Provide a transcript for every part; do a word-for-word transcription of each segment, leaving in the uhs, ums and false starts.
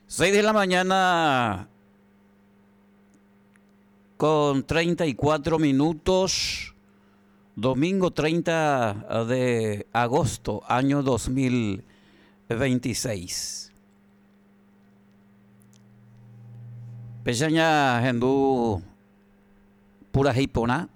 seis de la mañana con treinta y cuatro minutos, domingo treinta de agosto, año dos mil veintiséis. Peña Hendú pura hipona.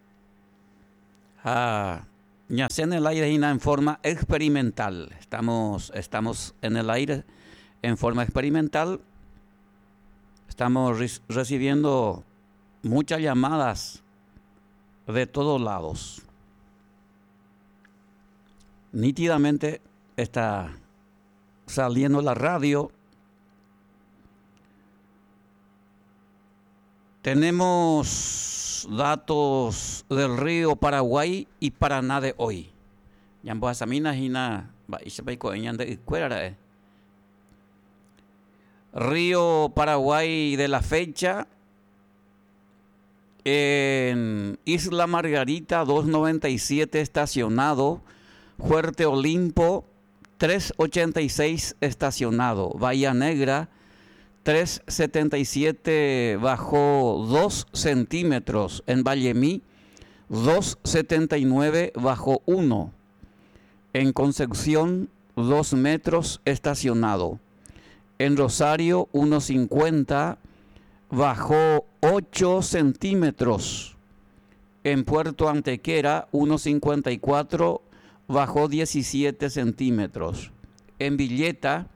Ah, ya en el aire en forma experimental. Estamos, estamos en el aire en forma experimental. Estamos re recibiendo muchas llamadas de todos lados. Nítidamente está saliendo la radio. Tenemos datos del río Paraguay y Paraná de hoy. Río Paraguay de la fecha. En Isla Margarita doscientos noventa y siete estacionado. Fuerte Olimpo trescientos ochenta y seis estacionado. Bahía Negra trescientos setenta y siete bajó dos centímetros. En Vallemí doscientos setenta y nueve bajó uno. En Concepción dos metros estacionado. En Rosario uno cincuenta bajó ocho centímetros. En Puerto Antequera uno cincuenta y cuatro bajó diecisiete centímetros. En Villeta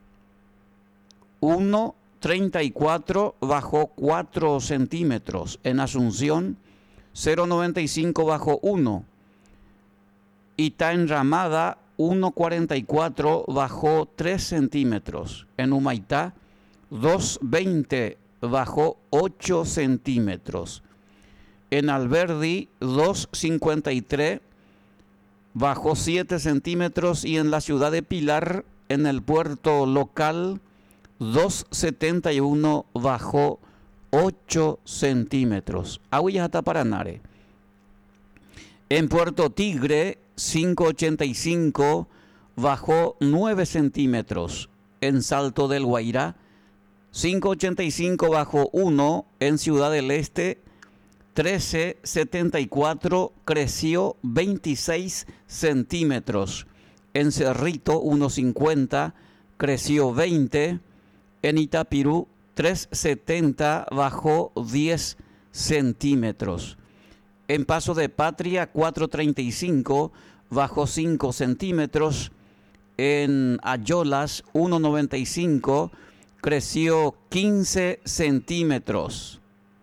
uno treinta y cuatro bajó cuatro centímetros. En Asunción cero noventa y cinco bajó uno. Itá Enramada uno cuarenta y cuatro bajó tres centímetros. En Humaitá dos veinte bajó ocho centímetros. En Alberdi dos cincuenta y tres bajó siete centímetros. Y en la ciudad de Pilar, en el puerto local, dos setenta y uno bajó ocho centímetros. Aguillata Paranare. En Puerto Tigre cinco ochenta y cinco bajó nueve centímetros. En Salto del Guairá cinco ochenta y cinco bajó uno. En Ciudad del Este trece setenta y cuatro creció veintiséis centímetros. En Cerrito uno cincuenta creció veinte. En Itapirú trescientos setenta bajó diez centímetros. En Paso de Patria cuatrocientos treinta y cinco bajó cinco centímetros. En Ayolas uno noventa y cinco creció quince centímetros.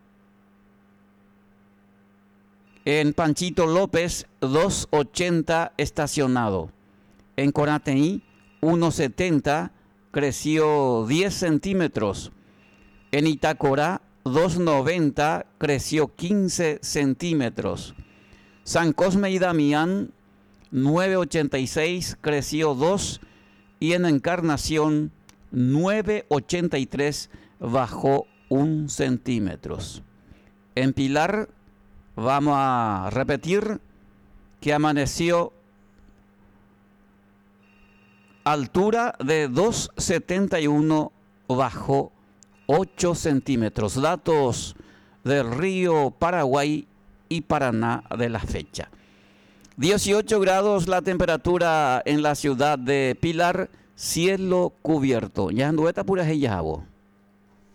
En Panchito López dos ochenta estacionado. En Conateí uno setenta creció diez centímetros. En Itacorá dos noventa creció quince centímetros. San Cosme y Damián nueve ochenta y seis creció dos. Y en Encarnación nueve ochenta y tres bajó un centímetros. En Pilar vamos a repetir que amaneció altura de dos setenta y uno bajó ocho centímetros. Datos del río Paraguay y Paraná de la fecha. dieciocho grados la temperatura en la ciudad de Pilar, cielo cubierto. Ya andueta pura yabo.